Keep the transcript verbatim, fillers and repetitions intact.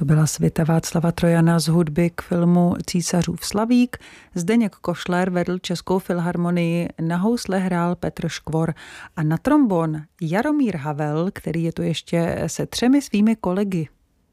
To byla svita Václava Trojana z hudby k filmu Císařův Slavík. Zdeněk Košler vedl Českou filharmonii, na housle hrál Petr Škvor a na trombon Jaromír Havel, který je tu ještě se třemi svými kolegy.